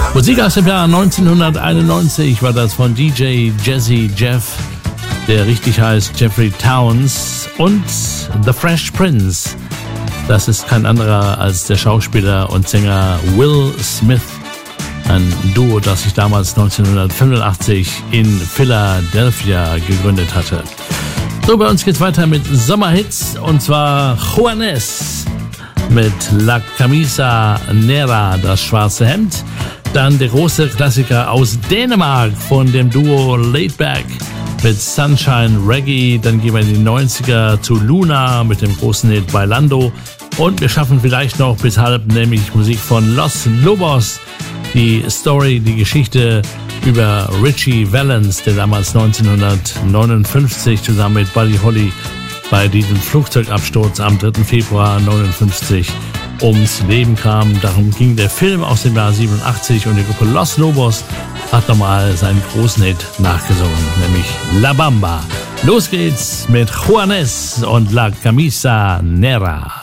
Musik aus dem Jahr 1991 war das von DJ Jazzy Jeff, der richtig heißt Jeffrey Towns, und The Fresh Prince. Das ist kein anderer als der Schauspieler und Sänger Will Smith. Ein Duo, das sich damals 1985 in Philadelphia gegründet hatte. So, bei uns geht's weiter mit Sommerhits, und zwar Juanes mit La Camisa Negra, das schwarze Hemd. Dann der große Klassiker aus Dänemark von dem Duo Laidback mit Sunshine Reggae. Dann gehen wir in die 90er zu Luna mit dem großen Hit Bailando. Und wir schaffen vielleicht noch bis halb, nämlich Musik von Los Lobos. Die Story, die Geschichte über Richie Valens, der damals 1959 zusammen mit Buddy Holly bei diesem Flugzeugabsturz am 3. Februar 1959 ums Leben kam. Darum ging der Film aus dem Jahr 87, und die Gruppe Los Lobos hat nochmal seinen großen Hit nachgesungen, nämlich La Bamba. Los geht's mit Juanes und La Camisa Negra.